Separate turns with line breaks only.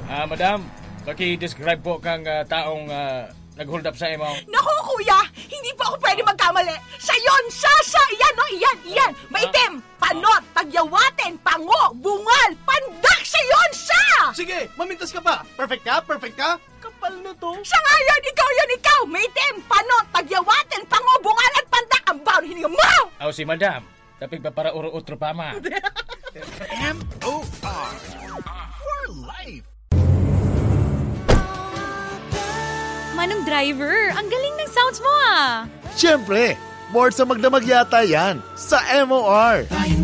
Madam, paki-describe po kang taong nag-hold up sa imo.
Naku, kuya, hindi pa ako pwede magkamali. Sayon, sasa, iyan, no? Iyan. Maitim, panot, tagyawaten, pango, bungal, pandak, sayon, sa!
Sige, mamintas ka pa. Perfect ka? Kapal na to.
Siya nga yan, ikaw. Maitim, panot, tagyawaten, pango, bungal, at pandak. Ang bawal, hindi ka mo!
Aw si madam, tapig pa para uro-utro pa ma.
M.O.R. For life.
Manong driver, ang galing ng sounds mo ah.
Siyempre, more sa magdamag yata yan sa MOR.